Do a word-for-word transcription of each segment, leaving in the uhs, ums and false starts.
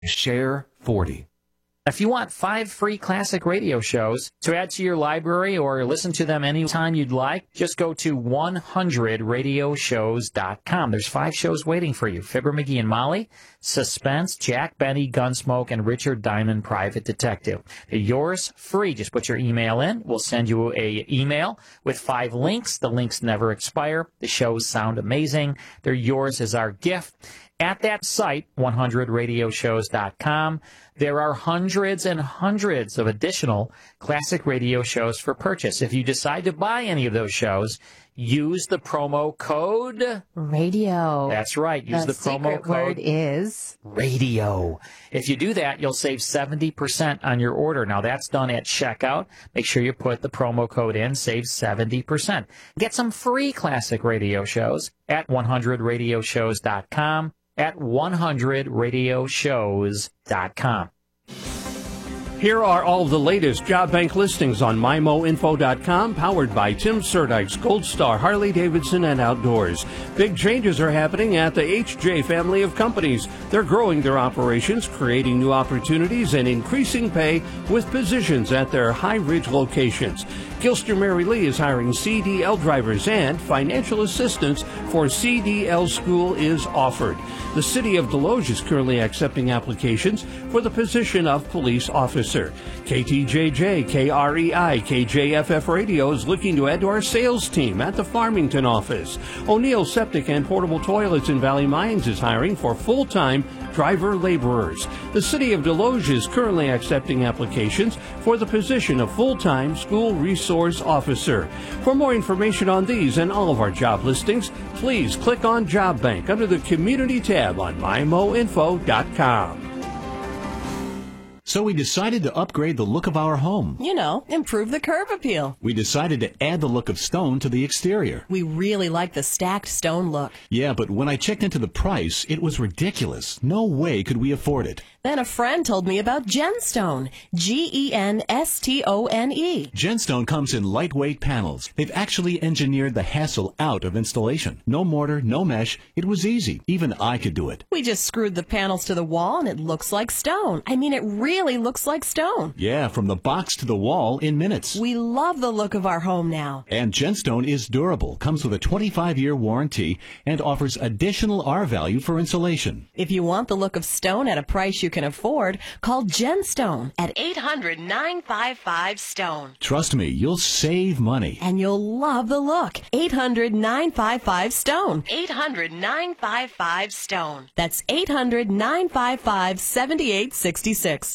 Share forty. If you want five free classic radio shows to add to your library or listen to them anytime you'd like, just go to one hundred radio shows dot com. There's five shows waiting for you. Fibber, McGee, and Molly, Suspense, Jack Benny, Gunsmoke, and Richard Diamond, Private Detective. They're yours free. Just put your email in. We'll send you a email with five links. The links never expire. The shows sound amazing. They're yours as our gift. At that site, one hundred radio shows dot com, there are hundreds and hundreds of additional classic radio shows for purchase. If you decide to buy any of those shows, use the promo code radio. That's right. Use the, the promo secret code word is radio. If you do that, you'll save seventy percent on your order. Now, that's done at checkout. Make sure you put the promo code in, save seventy percent. Get some free classic radio shows at one hundred radio shows dot com. At one hundred radio shows dot com. Here are all the latest job bank listings on my mo info dot com, powered by Tim Surdykes, Gold Star, Harley-Davidson, and Outdoors. Big changes are happening at the H J family of companies. They're growing their operations, creating new opportunities, and increasing pay with positions at their High Ridge locations. Gilster Mary Lee is hiring C D L drivers, and financial assistance for C D L school is offered. The City of Deloge is currently accepting applications for the position of police officer. K T J J, K R E I, K J F F Radio is looking to add to our sales team at the Farmington office. O'Neill Septic and Portable Toilets in Valley Mines is hiring for full-time driver laborers. The City of Deloge is currently accepting applications for the position of full-time school resource officer. For more information on these and all of our job listings, please click on Job Bank under the Community tab on my mo info dot com. So we decided to upgrade the look of our home. You know, improve the curb appeal. We decided to add the look of stone to the exterior. We really like the stacked stone look. Yeah, but when I checked into the price, it was ridiculous. No way could we afford it. Then a friend told me about Genstone. G E N S T O N E. Genstone comes in lightweight panels. They've actually engineered the hassle out of installation. No mortar, no mesh. It was easy. Even I could do it. We just screwed the panels to the wall and it looks like stone. I mean, it really looks like stone. Yeah, from the box to the wall in minutes. We love the look of our home now. And Genstone is durable, comes with a twenty-five year warranty, and offers additional R value for insulation. If you want the look of stone at a price you can afford, call Genstone at eight hundred, nine five five, STONE. Trust me, you'll save money. And you'll love the look. eight hundred, nine five five, STONE. eight hundred, nine five five, STONE. That's eight hundred, nine five five, seven eight six six.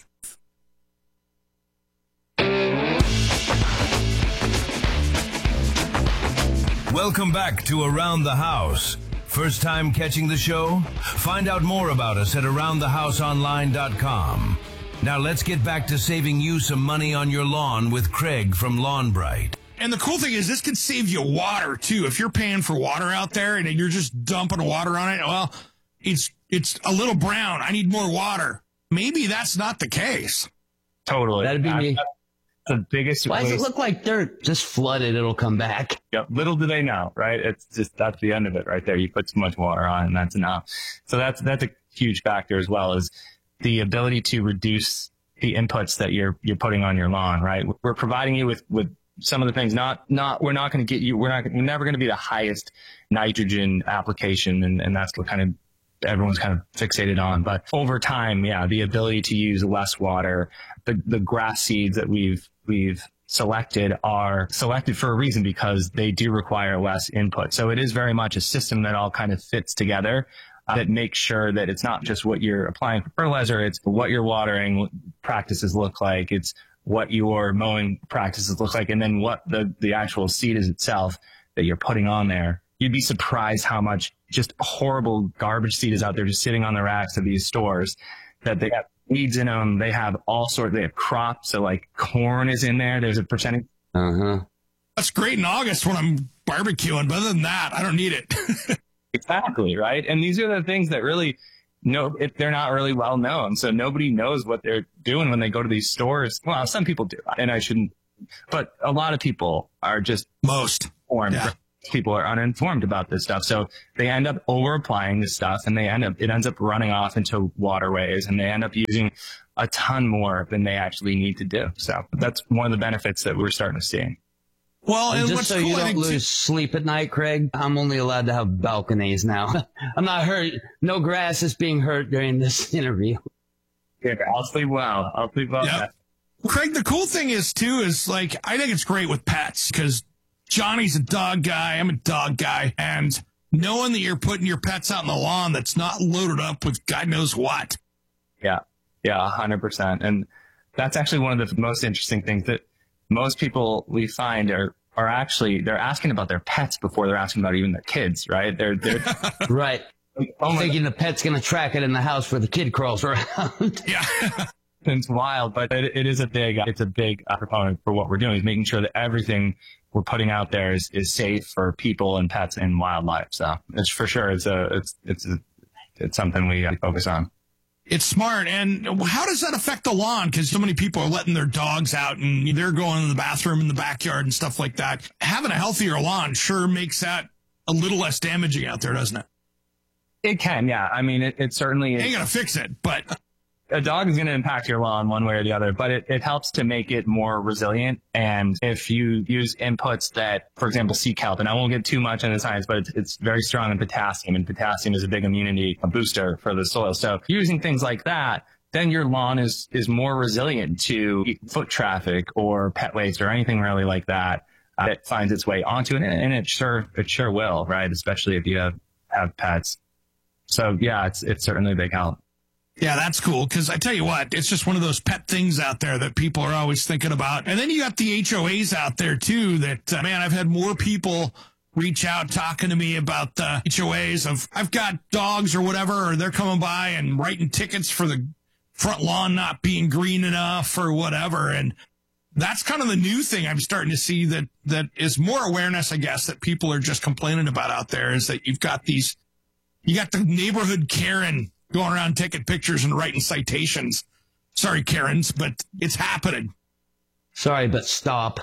Welcome back to Around the House. First time catching the show? Find out more about us at around the house online dot com. Now let's get back to saving you some money on your lawn with Craig from Lawn Bright. And the cool thing is this could save you water, too. If you're paying for water out there and you're just dumping water on it, well, it's it's a little brown. I need more water. Maybe that's not the case. Totally. That'd be me. The biggest Why does waste. it look like dirt? Just flood it, it'll come back. Yep. Little do they know, right? It's just, that's the end of it right there. You put too much water on and that's enough. So that's, that's a huge factor as well, is the ability to reduce the inputs that you're, you're putting on your lawn, right? We're providing you with, with some of the things, not, not, we're not going to get you, we're not, we're never going to be the highest nitrogen application. And, and that's what kind of everyone's kind of fixated on. But over time, yeah, the ability to use less water, the, the grass seeds that we've, we've selected are selected for a reason, because they do require less input. So it is very much a system that all kind of fits together, uh, that makes sure that it's not just what you're applying for fertilizer, it's what your watering practices look like, it's what your mowing practices look like, and then what the, the actual seed is itself that you're putting on there. You'd be surprised how much just horrible garbage seed is out there just sitting on the racks of these stores, that they have weeds in them. They have all sorts. They have crops. So like corn is in there. There's a percentage. Uh-huh. That's great in August when I'm barbecuing, but other than that, I don't need it. Exactly. Right. And these are the things that really, no, if they're not really well known. So nobody knows what they're doing when they go to these stores. Well, some people do, and I shouldn't, but a lot of people are just most informed. Yeah. people are uninformed about this stuff. So they end up over applying this stuff, and they end up, it ends up running off into waterways, and they end up using a ton more than they actually need to do. So that's one of the benefits that we're starting to see. Well, and, and just what's so cool, you I don't think, lose sleep at night, Craig, I'm only allowed to have balconies now. I'm not hurt. No grass is being hurt during this interview. Yeah, I'll sleep well. I'll sleep well. Yep. Craig, the cool thing is, too, is like, I think it's great with pets because Johnny's a dog guy. I'm a dog guy. And knowing that you're putting your pets out on the lawn that's not loaded up with God knows what. Yeah. Yeah, one hundred percent. And that's actually one of the most interesting things that most people we find are, are actually, they're asking about their pets before they're asking about even their kids, right? They're, they're right. Oh, thinking the pet's going to track it in the house where the kid crawls around. Yeah. It's wild, but it, it is a big, it's a big proponent for what we're doing, is making sure that everything we're putting out there is, is safe for people and pets and wildlife. So it's for sure, it's a, it's, it's, a, it's something we focus on. It's smart. And how does that affect the lawn? Because so many people are letting their dogs out and they're going to the bathroom in the backyard and stuff like that. Having a healthier lawn sure makes that a little less damaging out there, doesn't it? It can, yeah. I mean, it, it certainly is. Ain't gonna fix it, but a dog is going to impact your lawn one way or the other, but it, it helps to make it more resilient. And if you use inputs that, for example, sea kelp, and I won't get too much into science, but it's, it's very strong in potassium, and potassium is a big immunity booster for the soil. So using things like that, then your lawn is, is more resilient to foot traffic or pet waste or anything really like that uh, that finds its way onto it. And it sure, it sure will, right? Especially if you have, have pets. So yeah, it's, it's certainly a big help. Yeah, that's cool. Because I tell you what, it's just one of those pet things out there that people are always thinking about. And then you got the H O As out there, too, that, uh, man, I've had more people reach out talking to me about the H O As of, I've got dogs or whatever, or they're coming by and writing tickets for the front lawn not being green enough or whatever. And that's kind of the new thing I'm starting to see that, that is more awareness, I guess, that people are just complaining about out there, is that you've got these, you got the neighborhood Karen going around taking pictures and writing citations. Sorry, Karens, but it's happening. Sorry, but stop.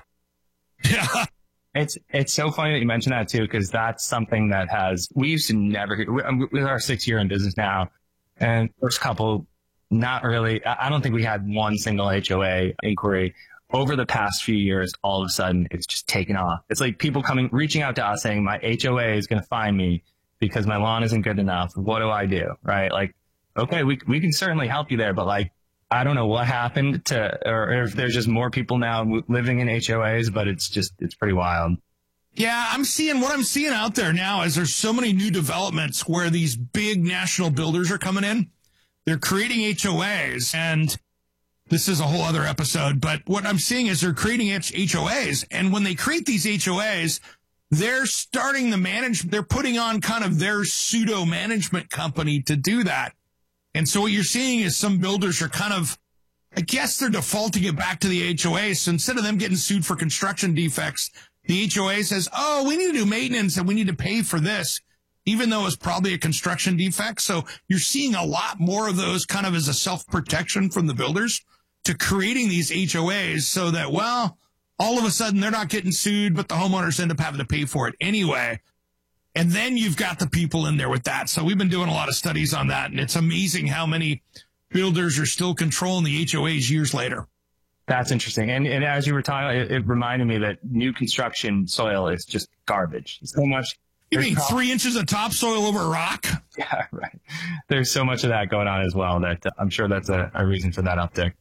Yeah. It's it's so funny that you mentioned that, too, because that's something that has, we used to never, with our sixth year in business now, and first couple, not really, I don't think we had one single H O A inquiry. Over the past few years, all of a sudden, it's just taken off. It's like people coming, reaching out to us saying, my H O A is going to find me because my lawn isn't good enough. What do I do? Right? Like, okay, we we can certainly help you there, but like, I don't know what happened to, or if there's just more people now living in H O As, but it's just, it's pretty wild. Yeah, I'm seeing, what I'm seeing out there now is there's so many new developments where these big national builders are coming in. They're creating H O As, and this is a whole other episode, but what I'm seeing is they're creating H O As, and when they create these H O As, they're starting the manage, they're putting on kind of their pseudo management company to do that. And so what you're seeing is some builders are kind of, I guess they're defaulting it back to the H O A. So instead of them getting sued for construction defects, the H O A says, oh, we need to do maintenance and we need to pay for this, even though it's probably a construction defect. So you're seeing a lot more of those kind of as a self-protection from the builders to creating these H O As so that, well, all of a sudden they're not getting sued, but the homeowners end up having to pay for it anyway. And then you've got the people in there with that. So we've been doing a lot of studies on that, and it's amazing how many builders are still controlling the H O As years later. That's interesting. And, and as you were talking, it, it reminded me that new construction soil is just garbage. So much. You mean pro- three inches of topsoil over rock? Yeah, right. There's so much of that going on as well that uh, I'm sure that's a, a reason for that uptick.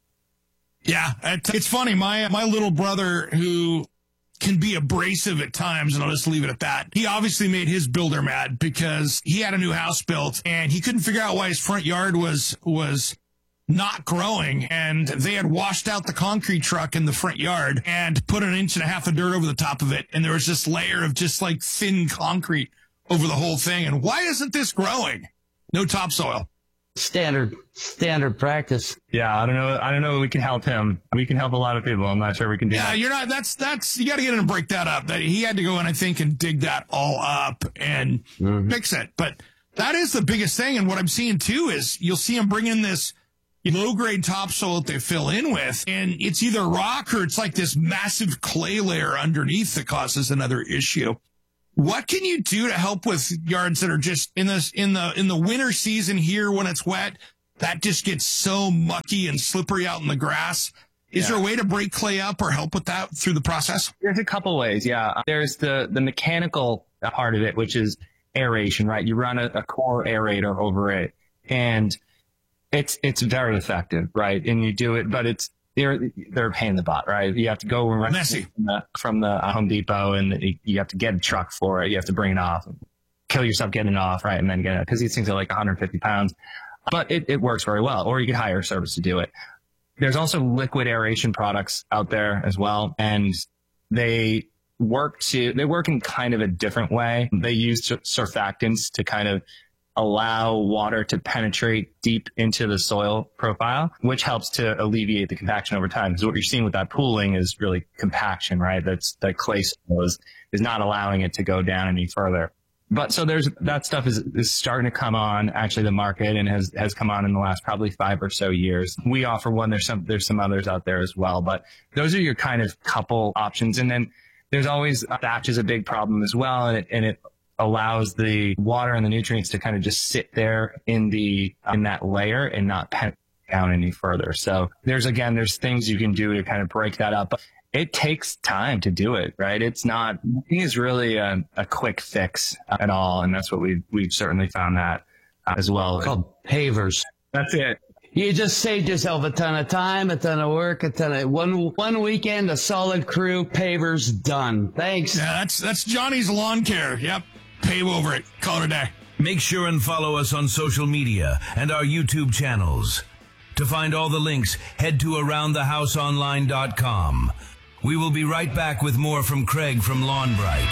Yeah, it's funny. My my little brother, who can be abrasive at times, and I'll just leave it at that. He obviously made his builder mad because he had a new house built and he couldn't figure out why his front yard was was not growing. And they had washed out the concrete truck in the front yard and put an inch and a half of dirt over the top of it. And there was this layer of just like thin concrete over the whole thing. And why isn't this growing? No topsoil. Standard, standard practice. Yeah, I don't know. I don't know. We can help him. We can help a lot of people. I'm not sure we can do yeah, that. you're not, that's, that's, you got to get in and break that up. That he had to go in, I think, and dig that all up and mm-hmm. fix it. But that is the biggest thing. And what I'm seeing too is you'll see him bring in this low grade topsoil that they fill in with, and it's either rock or it's like this massive clay layer underneath that causes another issue. What can you do to help with yards that are just in this in the in the winter season here when it's wet? That just gets so mucky and slippery out in the grass. Is yeah. there a way to break clay up or help with that through the process? There's a couple ways, yeah. There's the, the mechanical part of it, which is aeration, right? You run a, a core aerator over it, and it's it's very effective, right? And you do it, but it's they're they're a pain in the butt, right? You have to go and run Messy. from the, from the Home Depot, and you have to get a truck for it. You have to bring it off, kill yourself getting it off, right? And then get it, because these things are like one hundred fifty pounds. But it, it works very well, or you could hire a service to do it. There's also liquid aeration products out there as well, and they work to they work in kind of a different way. They use surfactants to kind of allow water to penetrate deep into the soil profile, which helps to alleviate the compaction over time. Because what you're seeing with that pooling is really compaction, right? That's that clay soil is, is not allowing it to go down any further. But so there's that stuff is, is starting to come on actually the market, and has, has come on in the last probably five or so years. We offer one. There's some, there's some others out there as well, but those are your kind of couple options. And then there's always thatch is a big problem as well. And it, and it allows the water and the nutrients to kind of just sit there in the, in that layer and not penetrate down any further. So there's, again, there's things you can do to kind of break that up. But it takes time to do it, right? It's not, nothing is really a, a quick fix at all. And that's what we've, we've certainly found that uh, as well. It's called pavers. That's it. You just saved yourself a ton of time, a ton of work, a ton of one, one weekend, a solid crew, pavers done. Thanks. Yeah, that's, that's Johnny's Lawn Care. Yep. Pave over it. Call it a day. Make sure and follow us on social media and our YouTube channels. To find all the links, head to around the house online dot com. We will be right back with more from Craig from Lawn Bright.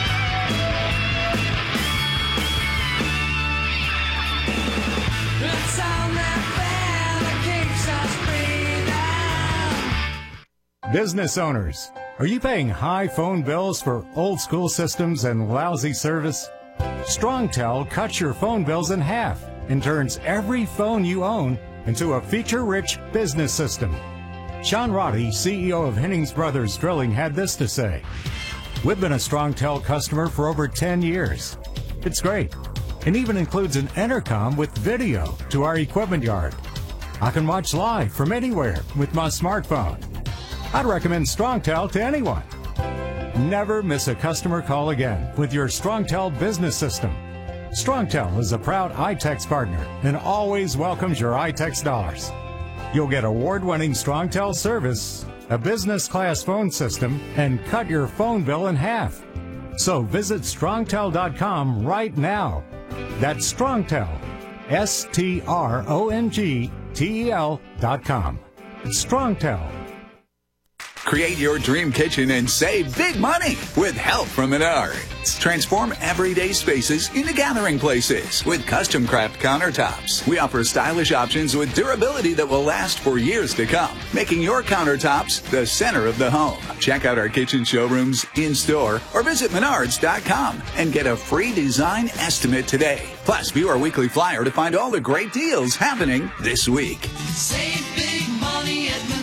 Business owners, are you paying high phone bills for old school systems and lousy service? StrongTel cuts your phone bills in half and turns every phone you own into a feature-rich business system. Sean Roddy, C E O of Hennings Brothers Drilling, had this to say. We've been a StrongTel customer for over ten years. It's great. It even includes an intercom with video to our equipment yard. I can watch live from anywhere with my smartphone. I'd recommend StrongTel to anyone. Never miss a customer call again with your StrongTel business system. StrongTel is a proud iTex partner and always welcomes your iTex dollars. You'll get award-winning StrongTel service, a business-class phone system, and cut your phone bill in half. So visit strongtel dot com right now. That's StrongTel, S T R O N G T E L dot com. StrongTel. Create your dream kitchen and save big money with help from Menards. Transform everyday spaces into gathering places with custom craft countertops. We offer stylish options with durability that will last for years to come, making your countertops the center of the home. Check out our kitchen showrooms in-store or visit menards dot com and get a free design estimate today. Plus, view our weekly flyer to find all the great deals happening this week. Save big money at Menards.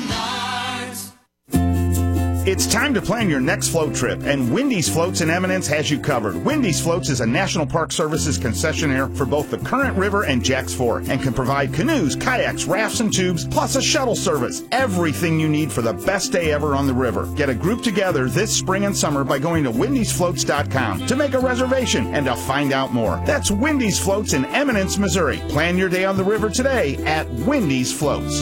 It's time to plan your next float trip, and Wendy's Floats in Eminence has you covered. Wendy's Floats is a National Park Services concessionaire for both the Current River and Jack's Fork, and can provide canoes, kayaks, rafts, and tubes, plus a shuttle service. Everything you need for the best day ever on the river. Get a group together this spring and summer by going to wendy's floats dot com to make a reservation and to find out more. That's Wendy's Floats in Eminence, Missouri. Plan your day on the river today at Wendy's Floats.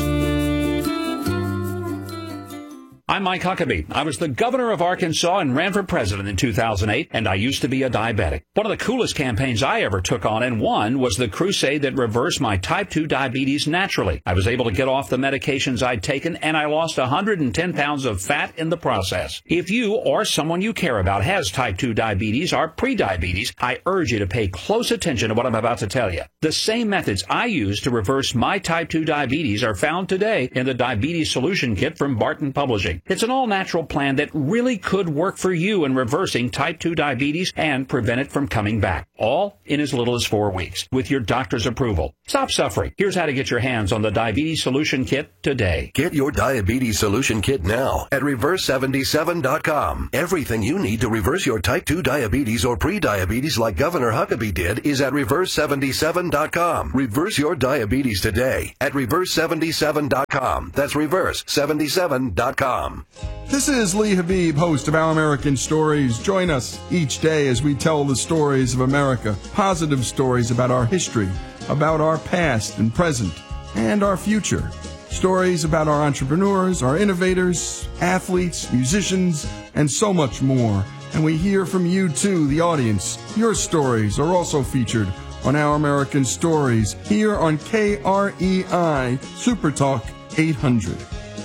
I'm Mike Huckabee. I was the governor of Arkansas and ran for president in two thousand eight, and I used to be a diabetic. One of the coolest campaigns I ever took on and won was the crusade that reversed my type two diabetes naturally. I was able to get off the medications I'd taken, and I lost one hundred ten pounds of fat in the process. If you or someone you care about has type two diabetes or prediabetes, I urge you to pay close attention to what I'm about to tell you. The same methods I used to reverse my type two diabetes are found today in the Diabetes Solution Kit from Barton Publishing. Living. It's an all-natural plan that really could work for you in reversing type two diabetes and prevent it from coming back, all in as little as four weeks with your doctor's approval. Stop suffering. Here's how to get your hands on the Diabetes Solution Kit today. Get your Diabetes Solution Kit now at reverse seventy-seven dot com. Everything you need to reverse your type two diabetes or pre-diabetes like Governor Huckabee did is at reverse seventy-seven dot com. Reverse your diabetes today at reverse seventy-seven dot com. That's reverse seventy-seven dot com. This is Lee Habib, host of Our American Stories. Join us each day as we tell the stories of America, positive stories about our history, about our past and present, and our future. Stories about our entrepreneurs, our innovators, athletes, musicians, and so much more. And we hear from you too, the audience. Your stories are also featured on Our American Stories here on K R E I Super Talk eight hundred.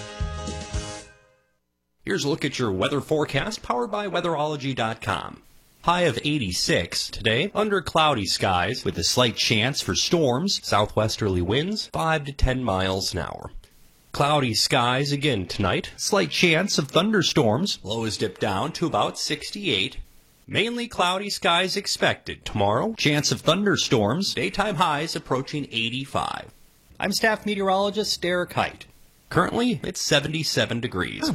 Here's a look at your weather forecast powered by weatherology dot com. High of eighty-six today, under cloudy skies with a slight chance for storms, southwesterly winds five to ten miles an hour. Cloudy skies again tonight, slight chance of thunderstorms, lows dip down to about sixty-eight. Mainly cloudy skies expected tomorrow, chance of thunderstorms, daytime highs approaching eighty-five. I'm staff meteorologist Derek Height. Currently, it's seventy-seven degrees.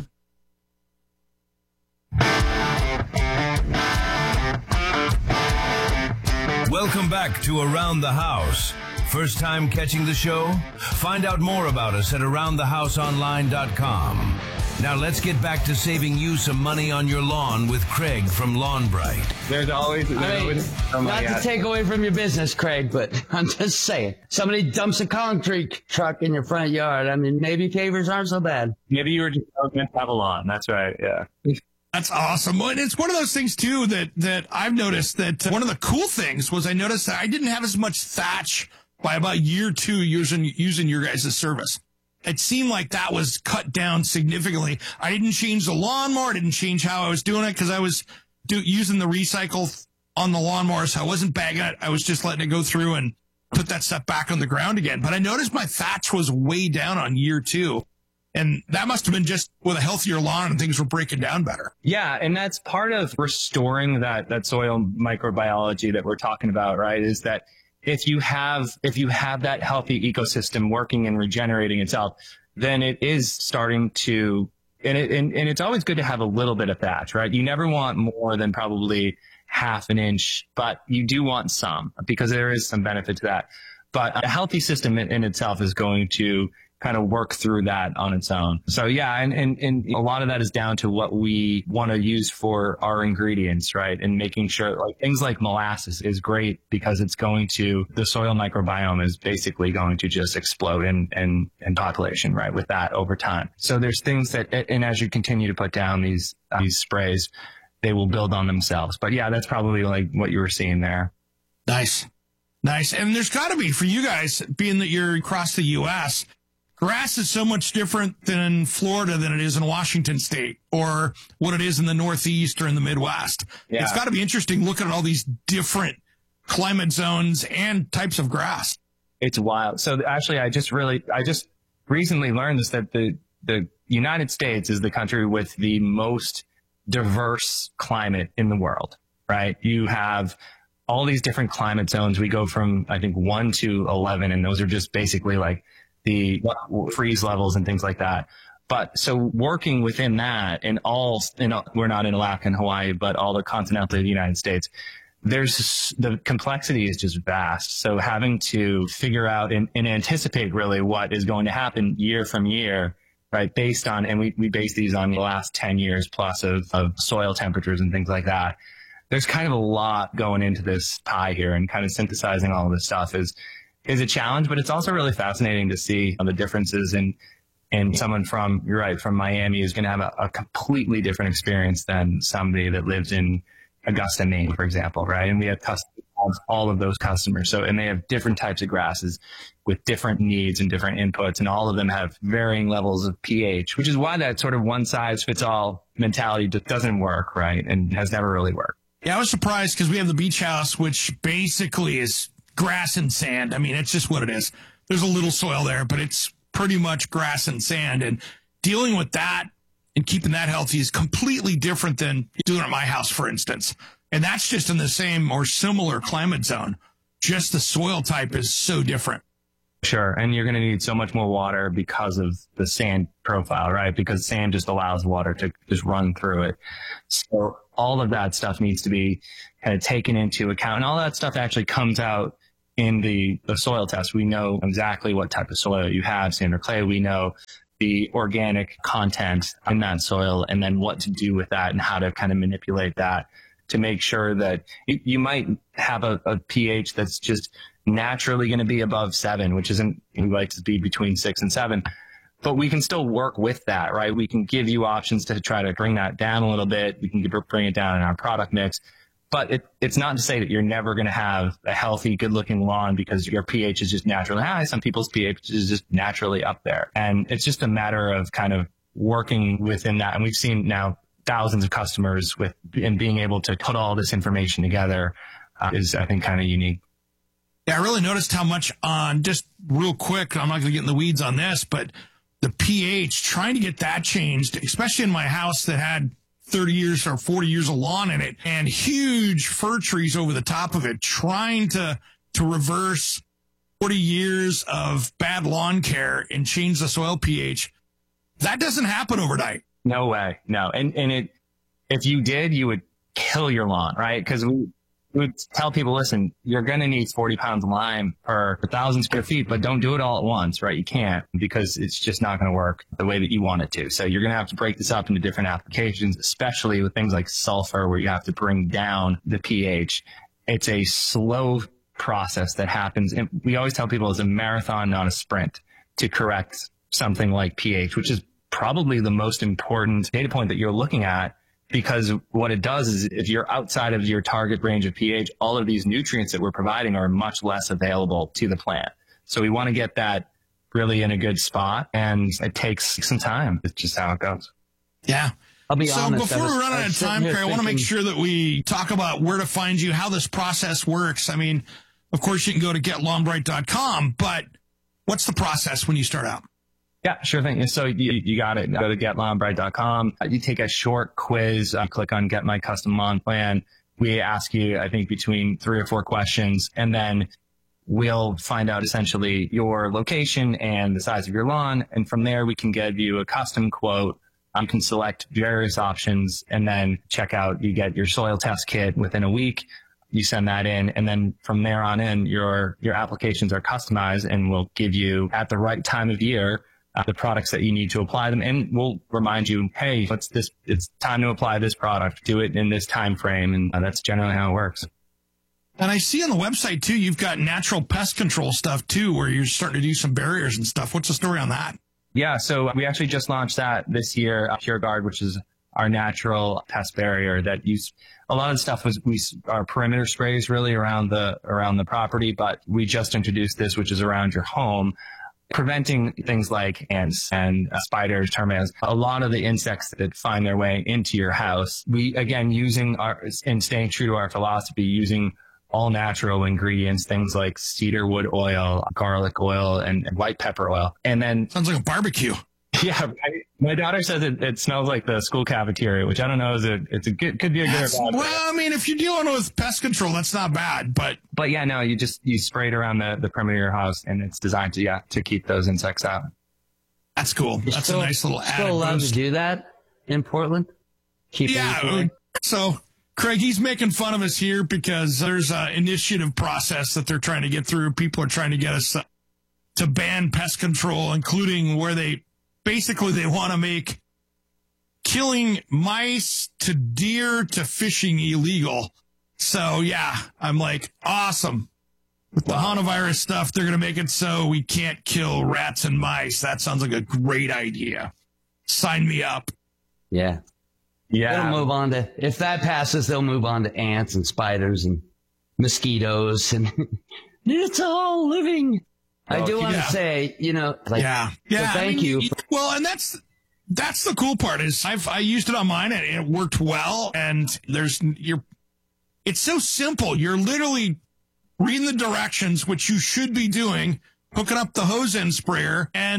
Welcome back to Around the House. First time catching the show? Find out more about us at around the house online dot com. Now let's get back to saving you some money on your lawn with Craig from Lawn Bright. There's always, there's I mean, always somebody not to out. take away from your business, Craig, but I'm just saying, somebody dumps a concrete truck in your front yard. I mean, maybe pavers aren't so bad. Maybe you were just meant to have a lawn. That's right, yeah. That's awesome. And it's one of those things, too, that, that I've noticed that uh, one of the cool things was I noticed that I didn't have as much thatch by about year two using, using your guys' service. It seemed like that was cut down significantly. I didn't change the lawnmower. I didn't change how I was doing it because I was do, using the recycle on the lawnmower, so I wasn't bagging it. I was just letting it go through and put that stuff back on the ground again. But I noticed my thatch was way down on year two. And that must have been just with a healthier lawn and things were breaking down better. Yeah, and that's part of restoring that, that soil microbiology that we're talking about, right? Is that if you have if you have that healthy ecosystem working and regenerating itself, then it is starting to, and, it, and, and it's always good to have a little bit of thatch, right? You never want more than probably half an inch, but you do want some because there is some benefit to that. But a healthy system in, in itself is going to kind of work through that on its own. So yeah, and, and, and a lot of that is down to what we want to use for our ingredients, right? And making sure like things like molasses is great because it's going to, the soil microbiome is basically going to just explode in, in, in population, right? With that over time. So there's things that, and as you continue to put down these, uh, these sprays, they will build on themselves. But yeah, that's probably like what you were seeing there. Nice. Nice. And there's got to be for you guys, being that you're across the U S, grass is so much different than in Florida than it is in Washington State or what it is in the Northeast or in the Midwest. Yeah. It's got to be interesting looking at all these different climate zones and types of grass. It's wild. So actually, I just really, I just recently learned this, that the, the United States is the country with the most diverse climate in the world, right? You have all these different climate zones. We go from, I think, one to eleven, and those are just basically like the freeze levels and things like that. But so working within that and all, you know, we're not in Alaska and Hawaii, but all the continental United States, there's the complexity is just vast. So having to figure out and, and anticipate really what is going to happen year from year, right? Based on, and we, we base these on the last ten years plus of, of soil temperatures and things like that. There's kind of a lot going into this pie here, and kind of synthesizing all of this stuff is, is a challenge, but it's also really fascinating to see the differences in, and someone from, you're right, from Miami is going to have a, a completely different experience than somebody that lives in Augusta, Maine, for example, right? And we have customers, all of those customers. So, and they have different types of grasses with different needs and different inputs, and all of them have varying levels of pH, which is why that sort of one size fits all mentality just doesn't work, right? And has never really worked. Yeah, I was surprised because we have the beach house, which basically is grass and sand. I mean, it's just what it is. There's a little soil there, but it's pretty much grass and sand. And dealing with that and keeping that healthy is completely different than doing it at my house, for instance. And that's just in the same or similar climate zone. Just the soil type is so different. Sure. And you're going to need so much more water because of the sand profile, right? Because sand just allows water to just run through it. So all of that stuff needs to be kind of taken into account. And all that stuff actually comes out in the, the soil test. We know exactly what type of soil you have, sand or clay. We know the organic content in that soil and then what to do with that and how to kind of manipulate that to make sure that you, you might have a, a pH that's just naturally going to be above seven, which isn't, we like to be between six and seven, but we can still work with that, right? We can give you options to try to bring that down a little bit. We can bring it down in our product mix, but it, it's not to say that you're never going to have a healthy, good looking lawn because your pH is just naturally high. Some people's pH is just naturally up there. And it's just a matter of kind of working within that. And we've seen now thousands of customers with, and being able to put all this information together uh, is, I think, kind of unique. Yeah, I really noticed how much on, just real quick, I'm not going to get in the weeds on this, but the pH, trying to get that changed, especially in my house that had thirty years or forty years of lawn in it and huge fir trees over the top of it, trying to, to reverse forty years of bad lawn care and change the soil pH. That doesn't happen overnight. No way. No. And, and it, if you did, you would kill your lawn, right? Because we, we would tell people, listen, you're going to need forty pounds of lime per thousand square feet, but don't do it all at once, right? You can't, because it's just not going to work the way that you want it to. So you're going to have to break this up into different applications, especially with things like sulfur, where you have to bring down the pH. It's a slow process that happens. And we always tell people it's a marathon, not a sprint, to correct something like pH, which is probably the most important data point that you're looking at. Because what it does is if you're outside of your target range of pH, all of these nutrients that we're providing are much less available to the plant. So we want to get that really in a good spot, and it takes some time. It's just how it goes. Yeah. I'll be so honest. before was, we run out of time, Craig, I want to make sure that we talk about where to find you, how this process works. I mean, of course, you can go to get lawn bright dot com, but what's the process when you start out? Yeah, sure thing. So you, you got it. Go to get lawn bright dot com. You take a short quiz. Uh, click on Get My Custom Lawn Plan. We ask you, I think, between three or four questions, and then we'll find out essentially your location and the size of your lawn. And from there, we can give you a custom quote. You can select various options and then check out. You get your soil test kit within a week. You send that in, and then from there on in, your your applications are customized, and we'll give you at the right time of year Uh, the products that you need to apply them, and we'll remind you, hey, what's this? It's time to apply this product. Do it in this time frame, and uh, that's generally how it works. And I see on the website too, you've got natural pest control stuff too, where you're starting to do some barriers and stuff. What's the story on that? Yeah, so we actually just launched that this year, uh, PureGuard, which is our natural pest barrier that use a lot of the stuff was we our perimeter sprays really around the around the property, but we just introduced this, which is around your home, preventing things like ants and uh, spiders, termites, a lot of the insects that find their way into your house. We, again, using our, and staying true to our philosophy, using all natural ingredients, things like cedar wood oil, garlic oil, and, and white pepper oil. And then sounds like a barbecue. Yeah, I, my daughter says it, it smells like the school cafeteria, which I don't know is a it's a good could be a good or bad. Well, I mean, if you're dealing with pest control, that's not bad, but but yeah, no, you just you spray it around the the perimeter of your house, and it's designed to yeah to keep those insects out. That's cool. You're that's still, a nice little added still allowed boost. to do that in Portland. Keep yeah. So Craig, he's making fun of us here because there's an initiative process that they're trying to get through. People are trying to get us to ban pest control, including where they. Basically, they want to make killing mice to deer to fishing illegal. So, yeah, I'm like, awesome. With the hantavirus stuff, they're going to make it so we can't kill rats and mice. That sounds like a great idea. Sign me up. Yeah. Yeah. They'll move on to, if that passes, they'll move on to ants and spiders and mosquitoes. And it's all living. I do want to yeah. say, you know, like, yeah, yeah. So thank I mean, you. Well, and that's that's the cool part is I've I used it on mine and it worked well. And there's you're, it's so simple. You're literally reading the directions, which you should be doing, hooking up the hose end sprayer, and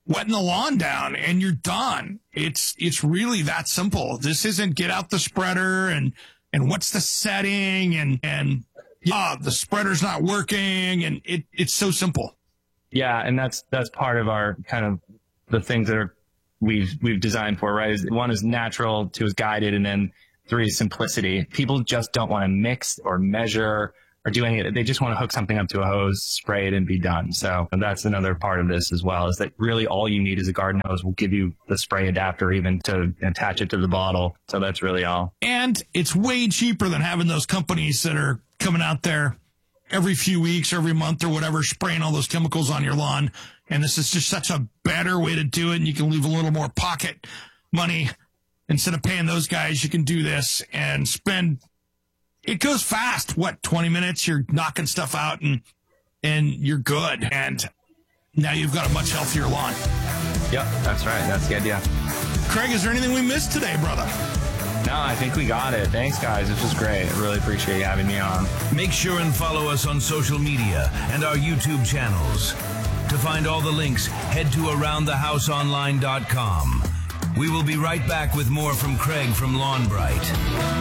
wetting the lawn down and you're done. It's it's really that simple. This isn't get out the spreader and and what's the setting and and yeah, the spreader's not working, and it it's so simple. Yeah, and that's that's part of our kind of the things that are we've we've designed for, right? Is one is natural, two is guided, and then three is simplicity. People just don't want to mix or measure or do any of it. They just want to hook something up to a hose, spray it, and be done. So that's another part of this as well, is that really all you need is a garden hose. We'll give you the spray adapter even to attach it to the bottle. So that's really all. And it's way cheaper than having those companies that are coming out there every few weeks or every month or whatever, spraying all those chemicals on your lawn. And this is just such a better way to do it. And you can leave a little more pocket money. Instead of paying those guys, you can do this and spend. It goes fast. What, twenty minutes? You're knocking stuff out and and you're good. And now you've got a much healthier lawn. Yep, that's right. That's the idea. Craig, is there anything we missed today, brother? No, I think we got it. Thanks, guys. This was great. I really appreciate you having me on. Make sure and follow us on social media and our YouTube channels. To find all the links, head to around the house online dot com. We will be right back with more from Craig from Lawn Bright.